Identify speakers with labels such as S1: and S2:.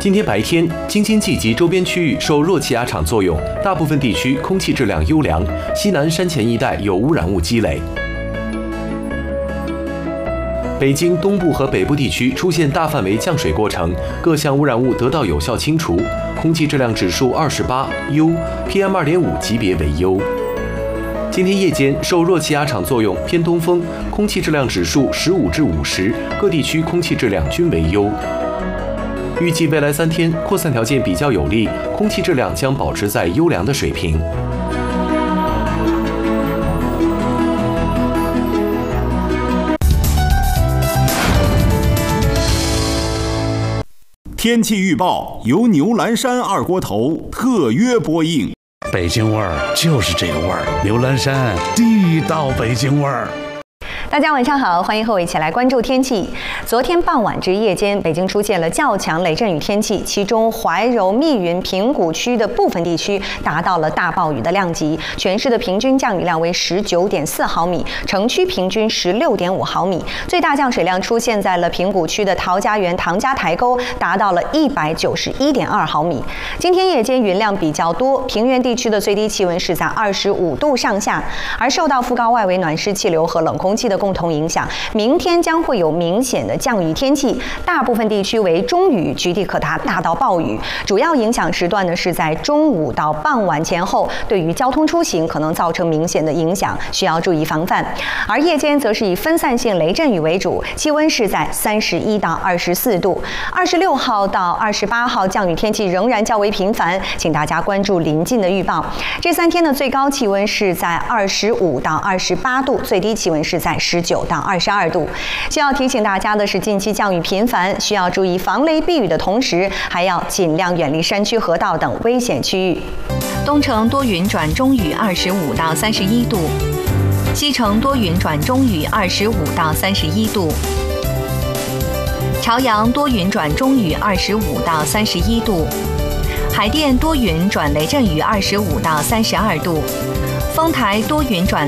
S1: 今天白天，京津冀及周边区域受弱气压场作用，大部分地区空气质量优良，西南山前一带有污染物积累。北京东部和北部地区出现大范围降水过程，各项污染物得到有效清除，空气质量指数28优 ，PM2.5 级别为优。今天夜间受弱气压场作用，偏东风，空气质量指数15至50，各地区空气质量均为优。预计未来3天扩散条件比较有利，空气质量将保持在优良的水平。
S2: 天气预报由牛栏山二锅头特约播映。
S3: 北京味儿就是这个味儿，牛栏山地道北京味儿。
S4: 大家晚上好，欢迎和我一起来关注天气。昨天傍晚至夜间，北京出现了较强雷阵雨天气，其中怀柔、密云、平谷区的部分地区达到了大暴雨的量级，全市的平均降雨量为19.4毫米，城区平均16.5毫米，最大降水量出现在了平谷区的陶家园唐家台沟，达到了191.2毫米。今天夜间云量比较多，平原地区的最低气温是在25度上下，而受到副高外围暖湿气流和冷空气的共同影响，明天将会有明显的降雨天气，大部分地区为中雨，局地可达大到暴雨。主要影响时段呢是在中午到傍晚前后，对于交通出行可能造成明显的影响，需要注意防范。而夜间则是以分散性雷阵雨为主，气温是在31到24度。26号到28号降雨天气仍然较为频繁，请大家关注临近的预报。这3天的最高气温是在25到28度，最低气温是在19到22度。需要提醒大家的是，近期降雨频繁，需要注意防雷避雨的同时，还要尽量远离山区、河道等危险区域。
S5: 东城多云转中雨25到31度，西城多云转中雨25到31度，朝阳多云转中雨25到31度，海淀多云转雷阵雨25到32度，丰台多云转